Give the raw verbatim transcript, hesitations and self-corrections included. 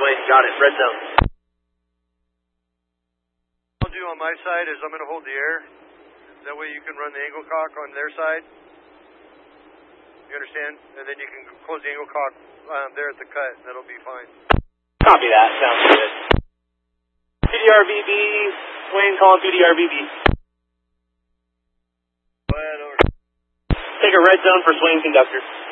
Wayne, got it. Red zone. What I'll do on my side is I'm going to hold the air. That way you can run the angle cock on their side. You understand? And then you can close the angle cock um, there at the cut. That'll be fine. Copy that. Sounds good. P D R V B. Wayne calling P D R V B. Go ahead, over. Take a red zone for swing conductor.